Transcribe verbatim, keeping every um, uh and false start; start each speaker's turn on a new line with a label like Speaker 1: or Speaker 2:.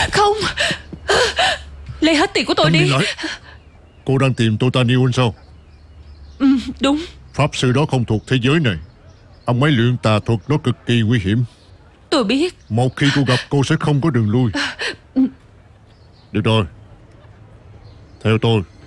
Speaker 1: Không, lấy hết tiền của tôi
Speaker 2: Cầm
Speaker 1: đi.
Speaker 2: lại. Cô đang tìm Totaniun sao?
Speaker 1: Ừ, đúng.
Speaker 2: Pháp sư đó không thuộc thế giới này. Ông ấy luyện tà thuật, nó cực kỳ nguy hiểm.
Speaker 1: Tôi biết.
Speaker 2: Một khi cô gặp, cô sẽ không có đường lui. Được rồi, theo tôi.